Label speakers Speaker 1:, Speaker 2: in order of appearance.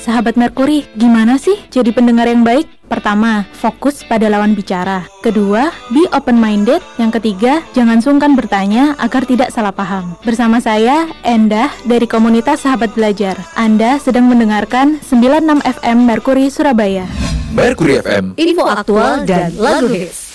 Speaker 1: sahabat Merkuri, gimana sih jadi pendengar yang baik? Pertama, fokus pada lawan bicara. Kedua, be open-minded. Yang ketiga, jangan sungkan bertanya agar tidak salah paham. Bersama saya, Endah dari komunitas Sahabat Belajar. Anda sedang mendengarkan 96 FM Merkuri Surabaya.
Speaker 2: Merkuri FM,
Speaker 3: info aktual dan lagu hits.